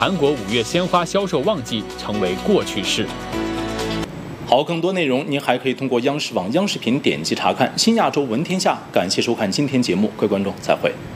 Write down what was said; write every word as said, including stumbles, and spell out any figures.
韩国五月鲜花销售旺季成为过去式。 好，更多内容您还可以通过央视网央视频点击查看。新亚洲闻天下，感谢收看今天节目，各位观众再会。